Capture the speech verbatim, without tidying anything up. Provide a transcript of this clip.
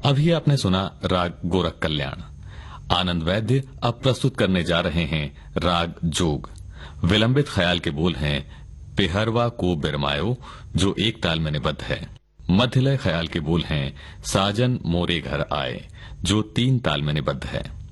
अभी आपने सुना राग गोरख कल्याण। आनंद वैद्य अब प्रस्तुत करने जा रहे हैं राग जोग। विलंबित ख्याल के बोल हैं पेहरवा को बिरमायो, जो एक ताल में निबद्ध है। मध्यलय ख्याल के बोल हैं साजन मोरे घर आए, जो तीन ताल में निबद्ध है।